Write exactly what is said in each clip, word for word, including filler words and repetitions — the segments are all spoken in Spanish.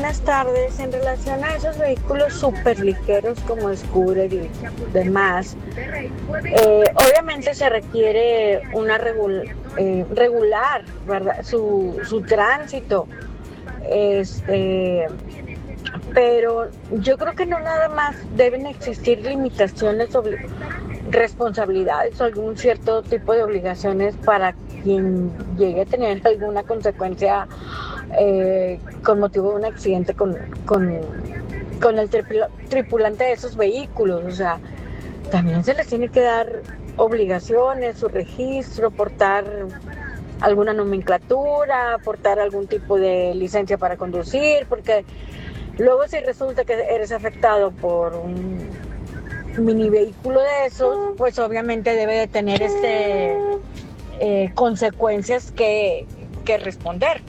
buenas tardes. En relación a esos vehículos súper ligeros como scooter y demás, eh, obviamente se requiere una regul eh, regular, ¿verdad? Su, su tránsito. Este, pero yo creo que no nada más deben existir limitaciones sobre responsabilidades o algún cierto tipo de obligaciones para quien llegue a tener alguna consecuencia eh, con motivo de un accidente con, con, con el tripula, tripulante de esos vehículos. O sea, también se les tiene que dar obligaciones, su registro, portar alguna nomenclatura, portar algún tipo de licencia para conducir, porque luego si resulta que eres afectado por un mini vehículo de esos, pues obviamente debe de tener este eh, consecuencias que, que responder.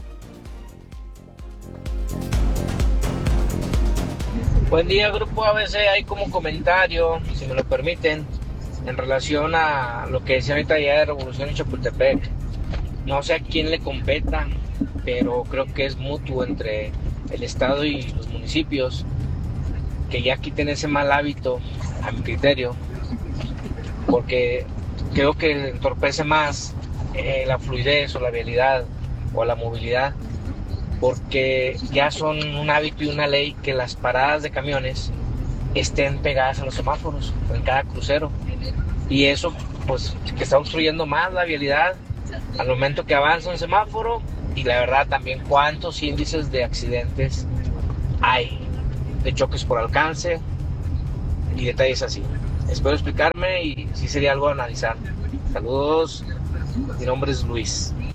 Buen día, Grupo A B C. Hay como comentario, si me lo permiten, en relación a lo que decía ahorita ya de Revolución en Chapultepec. No sé a quién le competa, pero creo que es mutuo entre el Estado y los municipios, que ya quiten ese mal hábito, a mi criterio, porque creo que entorpece más eh, la fluidez o la vialidad o la movilidad, porque ya son un hábito y una ley que las paradas de camiones estén pegadas a los semáforos en cada crucero, y eso pues que está obstruyendo más la vialidad al momento que avanza un semáforo. Y la verdad también cuántos índices de accidentes hay, de choques por alcance y detalles así. Espero explicarme y sí sería algo a analizar. Saludos, mi nombre es Luis.